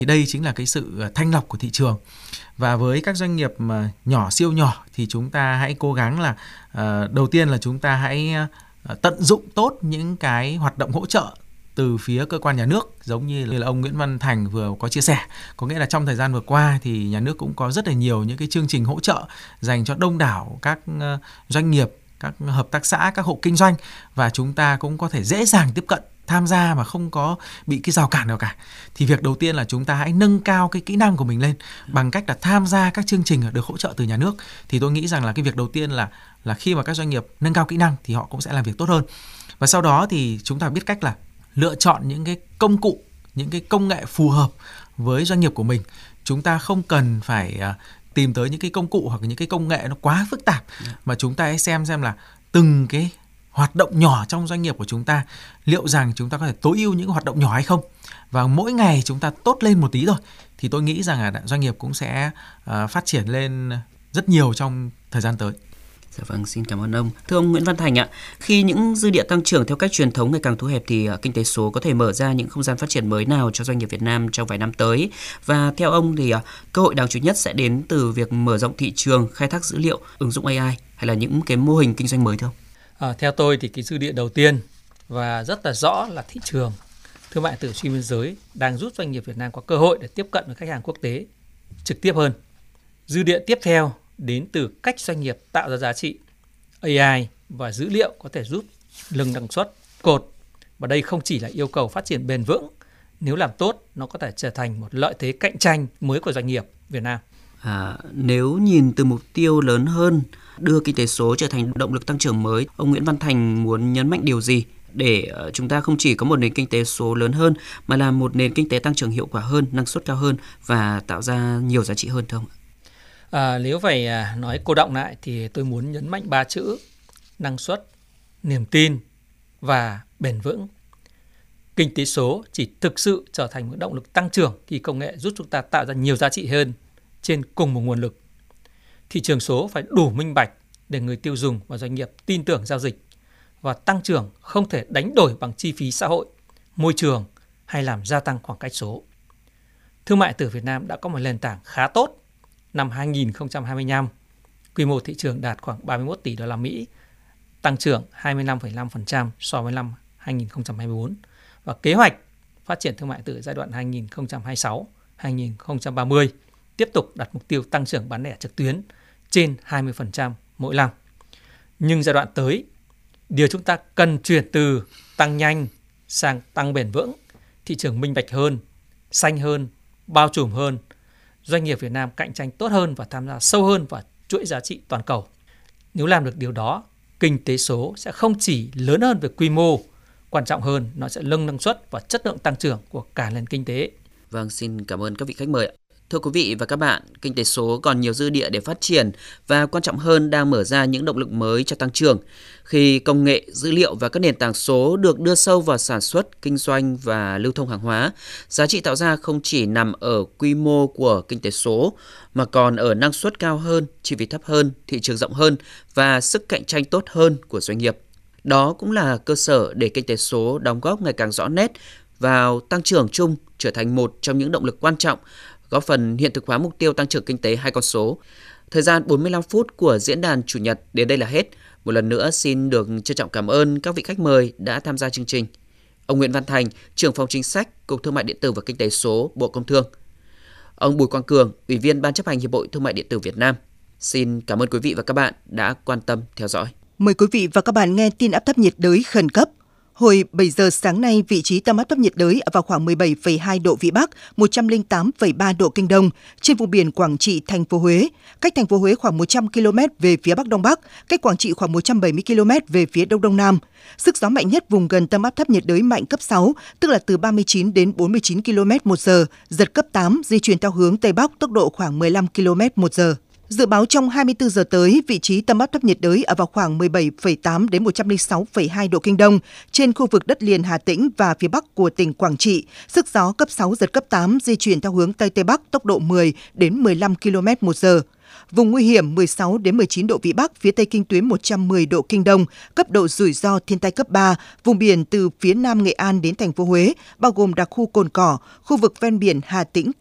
Thì đây chính là cái sự thanh lọc của thị trường. Và với các doanh nghiệp mà nhỏ, siêu nhỏ thì chúng ta hãy cố gắng là đầu tiên là chúng ta hãy tận dụng tốt những cái hoạt động hỗ trợ từ phía cơ quan nhà nước, giống như là ông Nguyễn Văn Thành vừa có chia sẻ. Có nghĩa là trong thời gian vừa qua thì nhà nước cũng có rất là nhiều những cái chương trình hỗ trợ dành cho đông đảo các doanh nghiệp, các hợp tác xã, các hộ kinh doanh, và chúng ta cũng có thể dễ dàng tiếp cận tham gia mà không có bị cái rào cản nào cả. Thì việc đầu tiên là chúng ta hãy nâng cao cái kỹ năng của mình lên bằng cách là tham gia các chương trình được hỗ trợ từ nhà nước. Thì tôi nghĩ rằng là cái việc đầu tiên là khi mà các doanh nghiệp nâng cao kỹ năng thì họ cũng sẽ làm việc tốt hơn. Và sau đó thì chúng ta biết cách là lựa chọn những cái công cụ, những cái công nghệ phù hợp với doanh nghiệp của mình. Chúng ta không cần phải tìm tới những cái công cụ hoặc những cái công nghệ nó quá phức tạp, mà chúng ta hãy xem là từng cái hoạt động nhỏ trong doanh nghiệp của chúng ta, liệu rằng chúng ta có thể tối ưu những hoạt động nhỏ hay không. Và mỗi ngày chúng ta tốt lên một tí rồi thì tôi nghĩ rằng là doanh nghiệp cũng sẽ phát triển lên rất nhiều trong thời gian tới. Dạ vâng, xin cảm ơn ông. Thưa ông Nguyễn Văn Thành ạ, khi những dư địa tăng trưởng theo cách truyền thống ngày càng thu hẹp thì kinh tế số có thể mở ra những không gian phát triển mới nào cho doanh nghiệp Việt Nam trong vài năm tới? Và theo ông thì cơ hội đáng chú ý nhất sẽ đến từ việc mở rộng thị trường, khai thác dữ liệu, ứng dụng AI hay là những cái mô hình kinh doanh mới thưa ông? Theo tôi thì cái dư địa đầu tiên và rất là rõ là thị trường thương mại điện tử xuyên biên giới đang giúp doanh nghiệp Việt Nam có cơ hội để tiếp cận với khách hàng quốc tế trực tiếp hơn. Dư địa tiếp theo đến từ cách doanh nghiệp tạo ra giá trị. AI và dữ liệu có thể giúp nâng năng suất, cột. Và đây không chỉ là yêu cầu phát triển bền vững. Nếu làm tốt, nó có thể trở thành một lợi thế cạnh tranh mới của doanh nghiệp Việt Nam. Nếu nhìn từ mục tiêu lớn hơn, đưa kinh tế số trở thành động lực tăng trưởng mới, ông Nguyễn Văn Thành muốn nhấn mạnh điều gì để chúng ta không chỉ có một nền kinh tế số lớn hơn, mà là một nền kinh tế tăng trưởng hiệu quả hơn, năng suất cao hơn và tạo ra nhiều giá trị hơn thưa ông? Nếu phải nói cô đọng lại thì tôi muốn nhấn mạnh 3 chữ: năng suất, niềm tin và bền vững. Kinh tế số chỉ thực sự trở thành một động lực tăng trưởng khi công nghệ giúp chúng ta tạo ra nhiều giá trị hơn trên cùng một nguồn lực. Thị trường số phải đủ minh bạch để người tiêu dùng và doanh nghiệp tin tưởng giao dịch, và tăng trưởng không thể đánh đổi bằng chi phí xã hội, môi trường hay làm gia tăng khoảng cách số. Thương mại điện tử Việt Nam đã có một nền tảng khá tốt. Năm 2025, quy mô thị trường đạt khoảng 31 tỷ đô la Mỹ, tăng trưởng 25,5% so với năm 2024, và kế hoạch phát triển thương mại điện tử giai đoạn 2026-2030 tiếp tục đặt mục tiêu tăng trưởng bán lẻ trực tuyến trên 20% mỗi năm. Nhưng giai đoạn tới, điều chúng ta cần chuyển từ tăng nhanh sang tăng bền vững, thị trường minh bạch hơn, xanh hơn, bao trùm hơn, doanh nghiệp Việt Nam cạnh tranh tốt hơn và tham gia sâu hơn vào chuỗi giá trị toàn cầu. Nếu làm được điều đó, kinh tế số sẽ không chỉ lớn hơn về quy mô, quan trọng hơn, nó sẽ nâng năng suất và chất lượng tăng trưởng của cả nền kinh tế. Vâng, xin cảm ơn các vị khách mời. Thưa quý vị và các bạn, kinh tế số còn nhiều dư địa để phát triển và quan trọng hơn đang mở ra những động lực mới cho tăng trưởng. Khi công nghệ, dữ liệu và các nền tảng số được đưa sâu vào sản xuất, kinh doanh và lưu thông hàng hóa, giá trị tạo ra không chỉ nằm ở quy mô của kinh tế số mà còn ở năng suất cao hơn, chi phí thấp hơn, thị trường rộng hơn và sức cạnh tranh tốt hơn của doanh nghiệp. Đó cũng là cơ sở để kinh tế số đóng góp ngày càng rõ nét vào tăng trưởng chung, trở thành một trong những động lực quan trọng góp phần hiện thực hóa mục tiêu tăng trưởng kinh tế 2 con số. Thời gian 45 phút của diễn đàn Chủ nhật đến đây là hết. Một lần nữa xin được trân trọng cảm ơn các vị khách mời đã tham gia chương trình. Ông Nguyễn Văn Thành, trưởng phòng chính sách, Cục Thương mại điện tử và Kinh tế số, Bộ Công Thương. Ông Bùi Quang Cường, Ủy viên Ban chấp hành Hiệp hội Thương mại điện tử Việt Nam. Xin cảm ơn quý vị và các bạn đã quan tâm theo dõi. Mời quý vị và các bạn nghe tin áp thấp nhiệt đới khẩn cấp. Hồi 7 giờ sáng nay, vị trí tâm áp thấp nhiệt đới ở vào khoảng 17,2 độ Vĩ Bắc, 108,3 độ Kinh Đông, trên vùng biển Quảng Trị, thành phố Huế, cách thành phố Huế khoảng 100 km về phía Bắc Đông Bắc, cách Quảng Trị khoảng 170 km về phía Đông Đông Nam. Sức gió mạnh nhất vùng gần tâm áp thấp nhiệt đới mạnh cấp 6, tức là từ 39 đến 49 km/h, giật cấp 8, di chuyển theo hướng Tây Bắc, tốc độ khoảng 15 km/h. Dự báo trong 24 giờ tới, vị trí tâm áp thấp nhiệt đới ở vào khoảng 17,8 đến 106,2 độ Kinh Đông trên khu vực đất liền Hà Tĩnh và phía Bắc của tỉnh Quảng Trị. Sức gió cấp 6, giật cấp 8, di chuyển theo hướng Tây Tây Bắc, tốc độ 10 đến 15 km/h. Vùng nguy hiểm 16 đến 19 độ Vĩ Bắc, phía Tây kinh tuyến 110 độ Kinh Đông, cấp độ rủi ro thiên tai cấp 3, vùng biển từ phía Nam Nghệ An đến thành phố Huế, bao gồm đặc khu Cồn Cỏ, khu vực ven biển Hà Tĩnh,